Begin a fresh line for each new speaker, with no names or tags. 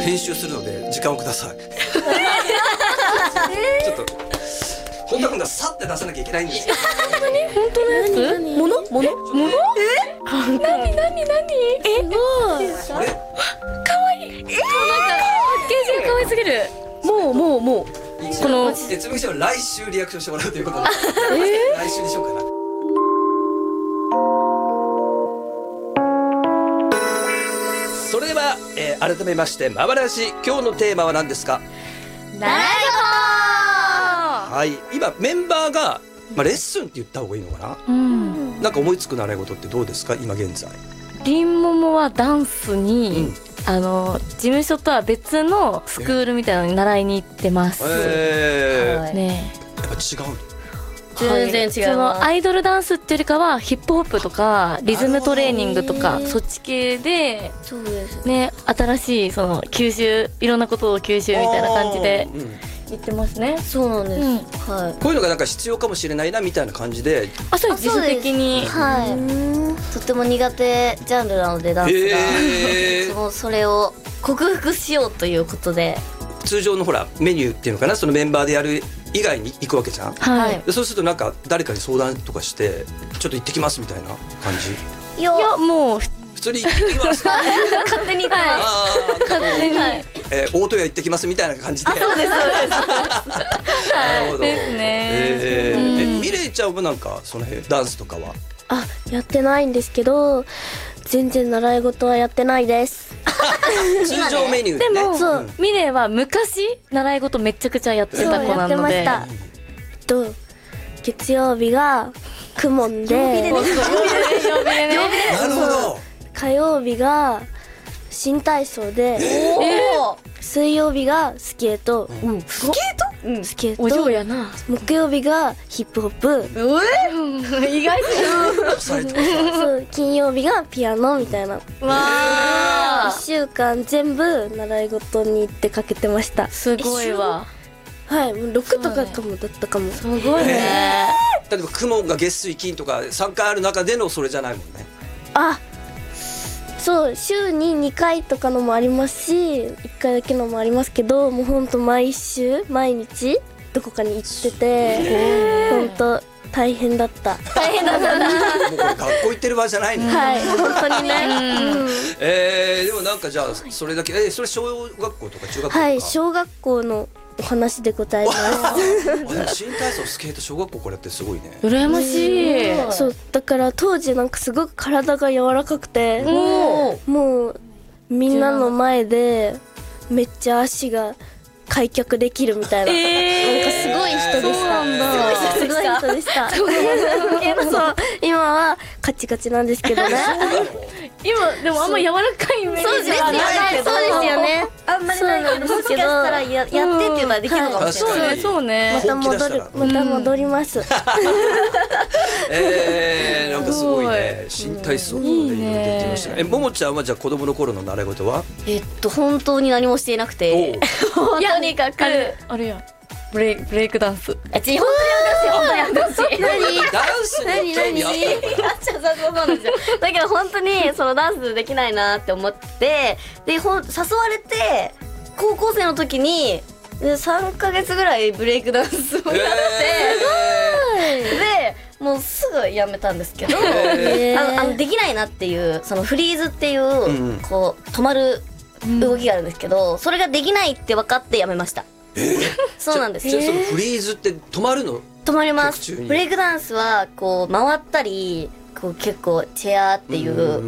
編集するので時間をください。ちょっと本当は今度はさって出さなきゃいけないんですよ。
本当のやつ？もの？
もの？
何？すごい。
あれ？
可愛い。なんかパッケージが可愛すぎる。もう
このつむぎちゃんは来週リアクションしてもらうということで、来週にしようかな。それでは、改めましてまばらし、今日のテーマは何ですか？
習い
はい、今メンバーが、レッスンって言った方がいいのかな、なんか思いつく習い事ってどうですか今現在？
りんももはダンスに、事務所とは別のスクールみたいなのに習いに行ってます。
やっぱ違う？
全然違う。
そのアイドルダンスっていうよりかはヒップホップとかリズムトレーニングとかそっち系で、
そうです
ね、新しいその吸収、いろんなことを吸収みたいな感じで言ってますね。
そうなんです、はい。
こういうのがなんか必要かもしれないなみたいな感じで、
そうです、自主的に。
はい。とても苦手ジャンルなのでダンスが、それを克服しようということで。
通常のほらメニューっていうのかな、そのメンバーでやる以外に行くわけじゃん。
はい。
でそうするとなんか誰かに相談とかしてちょっと行ってきますみたいな感じ？
いやもう
普通に行ってきます。
勝手に行ってます。
勝手に。
大戸屋行ってきますみたいな感じで。
そうです。
なるほど。
ですね。
ミレイちゃんはなんかその辺ダンスとかは？
やってないんですけど、全然習い事はやってないです。
通常メニューでね。
でもミレイは昔習い事めちゃくちゃやってた子なので。
やってました。月曜日がクモンで、
なるほど。
火曜日が新体操で、水曜日がスケート、スケート、
お嬢やな。
木曜日がヒップホップ、
意外
そう金曜日がピアノみたいな。
わあ、
1週間全部習い事に行ってかけてました。
すごいわ。
はい、もう6とかかもだったかも。
すごいね。
例えばクモンが月水金とか3回ある中でのそれじゃないもんね。
そう週に2回とかのもありますし、1回だけのもありますけど、もうほんと毎週毎日どこかに行ってて、ほんと大変だった。
もうこれ学校行ってる場合じゃないの。
はい、本当にね。
でもなんかじゃあそれだけそれ小学校とか中学校とか？
はい、小学校のお話でございます。
でも新体操スケート小学校これってすごいね。
羨ましい。
そうだから当時なんかすごく体が柔らかくて、もうみんなの前でめっちゃ足が開脚できるみたいな、なんかすごい人でした。すごい人でした。そう今はカチカチなんですけどね。
今でもあんま柔らかいイメージはないけど。
そうですよね。
あんまりないけど、もしかしたらやってって言ったらできるかもしれない。
そうね。
また戻ります。
なんかすごいね。新体操とかでいろいろ出てましたね。ももちゃんはじゃあ子供の頃の習い事は？
本当に何もしていなくて、とにかく
あれや。ブレイクダンス。
本当にやってほしい。
ダンスに興味あったの？
だけど本当にそのダンスできないなって思って、で誘われて高校生の時に3ヶ月ぐらいブレイクダンスをやって、でもうすぐやめたんですけど、できないなっていう、そのフリーズっていうこう止まる動きがあるんですけど、それができないって分かってやめました。そうなんです。
じゃあそのフリーズって止まるの？
止まります。ブレイクダンスはこう回ったり、こう結構チェアっていう